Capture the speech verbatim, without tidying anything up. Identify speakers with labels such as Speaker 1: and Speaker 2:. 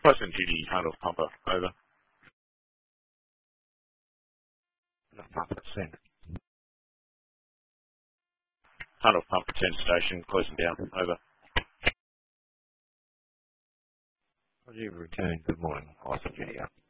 Speaker 1: Close and duty, Heart of Pumper, over.
Speaker 2: Pumper, send.
Speaker 1: Heart of Pumper, ten station, closing down, over.
Speaker 2: Roger, return, good morning, Close and duty, up.